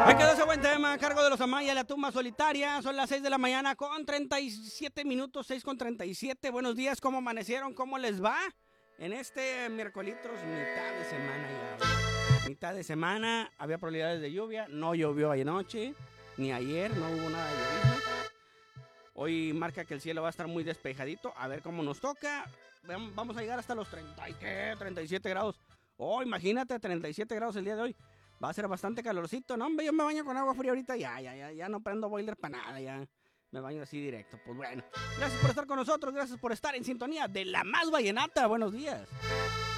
Me quedó ese buen tema a cargo de los Amaya, la tumba solitaria. Son las 6 de la mañana con 37 minutos, 6 con 37. Buenos días, ¿cómo amanecieron? ¿Cómo les va? En este miércoles, mitad de semana ya. Mitad de semana, había probabilidades de lluvia. No llovió anoche, ni ayer, no hubo nada de lluvia. Hoy marca que el cielo va a estar muy despejadito. A ver cómo nos toca. Vamos a llegar hasta los 37 grados. Oh, imagínate, 37 grados el día de hoy. Va a ser bastante calorcito, ¿no? Hombre, yo me baño con agua fría ahorita, ya no prendo boiler para nada, ya. Me baño así directo. Pues bueno, gracias por estar con nosotros, gracias por estar en sintonía de La Más Vallenata. Buenos días.